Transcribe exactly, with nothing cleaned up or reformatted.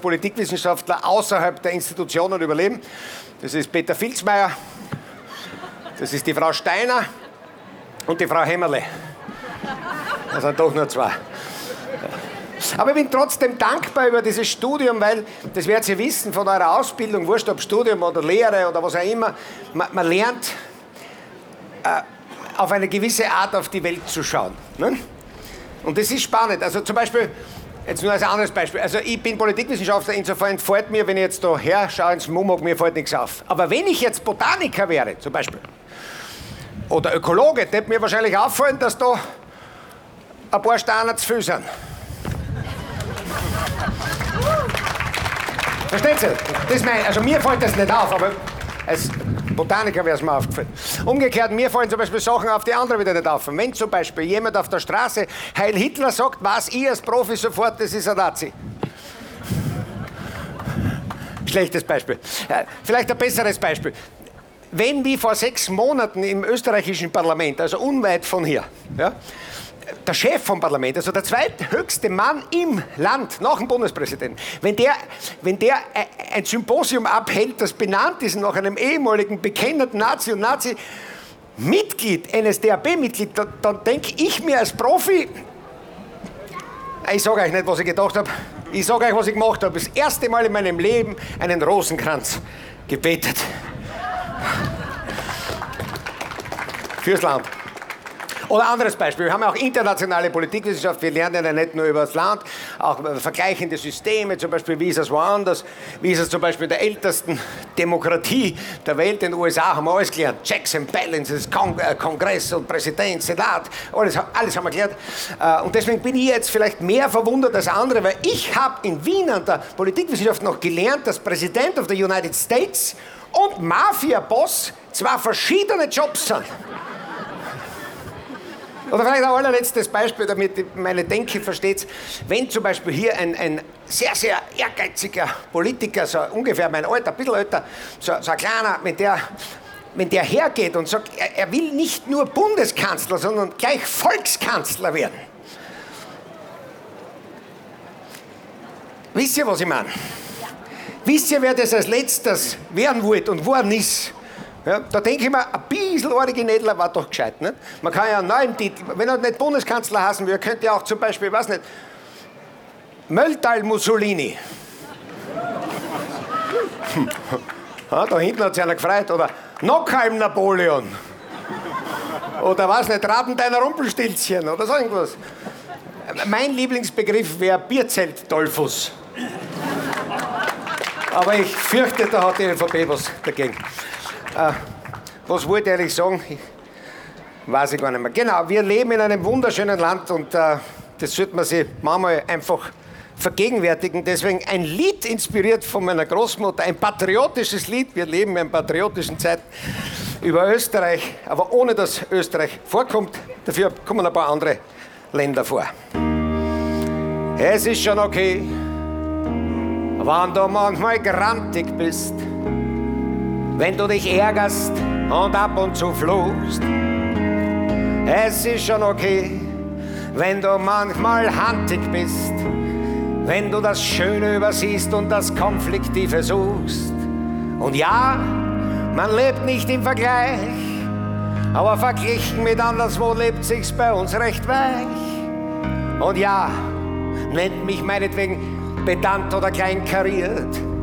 Politikwissenschaftler außerhalb der Institutionen überleben. Das ist Peter Filzmeier, das ist die Frau Steiner und die Frau Hämmerle. Das sind doch nur zwei. Aber ich bin trotzdem dankbar über dieses Studium, weil, das werdet ihr wissen von eurer Ausbildung, wurscht ob Studium oder Lehre oder was auch immer, man, man lernt äh, auf eine gewisse Art auf die Welt zu schauen. Ne? Und das ist spannend. Also zum Beispiel, jetzt nur als anderes Beispiel, also ich bin Politikwissenschaftler, insofern fällt mir, wenn ich jetzt da her schaue ins Mumok, mir fällt nichts auf. Aber wenn ich jetzt Botaniker wäre, zum Beispiel, oder Ökologe, hätte mir wahrscheinlich auffallen, dass da ein paar Steine zu viel sind. Versteht ihr? Das mein, also mir fällt das nicht auf, aber als Botaniker wäre es mir aufgefallen. Umgekehrt, mir fallen zum Beispiel Sachen auf, die anderen wieder nicht auf. Wenn zum Beispiel jemand auf der Straße Heil Hitler sagt, weiß ich als Profi sofort, das ist ein Nazi. Schlechtes Beispiel. Vielleicht ein besseres Beispiel. Wenn wie vor sechs Monaten im österreichischen Parlament, also unweit von hier, ja, der Chef vom Parlament, also der zweithöchste Mann im Land, nach dem Bundespräsidenten, wenn der, wenn der ein Symposium abhält, das benannt ist nach einem ehemaligen bekennenden Nazi und Nazi-Mitglied, N S D A P-Mitglied, dann, dann denke ich mir als Profi, ich sage euch nicht, was ich gedacht habe, ich sage euch, was ich gemacht habe. Das erste Mal in meinem Leben einen Rosenkranz gebetet. Fürs Land. Oder anderes Beispiel, wir haben ja auch internationale Politikwissenschaft, wir lernen ja nicht nur über das Land, auch vergleichende Systeme, zum Beispiel wie ist es woanders, wie ist es zum Beispiel in der ältesten Demokratie der Welt, in den U S A haben wir alles gelernt, Checks and Balances, Kong äh, Kongress und Präsident, Senat, alles, alles haben wir gelernt. Äh, und deswegen bin ich jetzt vielleicht mehr verwundert als andere, weil ich habe in Wien an der Politikwissenschaft noch gelernt, dass Präsident of the United States und Mafia-Boss zwei verschiedene Jobs sind. Oder vielleicht ein allerletztes Beispiel, damit ihr meine Denke versteht. Wenn zum Beispiel hier ein, ein sehr, sehr ehrgeiziger Politiker, so ungefähr mein Alter, ein bisschen älter, so, so ein kleiner, wenn der, wenn der hergeht und sagt, er, er will nicht nur Bundeskanzler, sondern gleich Volkskanzler werden. Wisst ihr, was ich meine? Ja. Wisst ihr, wer das als letztes werden wollte und worden ist? Ja, da denke ich mir, ein bisschen origineller war doch gescheit. Nicht? Man kann ja einen neuen Titel, wenn er nicht Bundeskanzler heißen will, könnte ja auch zum Beispiel, ich weiß nicht, Mölltal Mussolini. Ja, da hinten hat sich einer gefreut. Oder Nockheim Napoleon. Oder was nicht, Rabendeiner Rumpelstilzchen oder so irgendwas. Mein Lieblingsbegriff wäre Bierzelt-Dollfuss. Aber ich fürchte, da hat die L V P was dagegen. Äh, was wollte ich eigentlich sagen? Ich weiß ich gar nicht mehr. Genau, wir leben in einem wunderschönen Land und äh, das sollte man sich manchmal einfach vergegenwärtigen. Deswegen ein Lied inspiriert von meiner Großmutter, ein patriotisches Lied. Wir leben in einer patriotischen Zeit über Österreich, aber ohne dass Österreich vorkommt. Dafür kommen ein paar andere Länder vor. Es ist schon okay, wenn du manchmal grantig bist, wenn du dich ärgerst und ab und zu fluchst. Es ist schon okay, wenn du manchmal handig bist, wenn du das Schöne übersiehst und das Konfliktive suchst. Und ja, man lebt nicht im Vergleich, aber verglichen mit anderswo lebt sich's bei uns recht weich. Und ja, nennt mich meinetwegen pedant oder kleinkariert,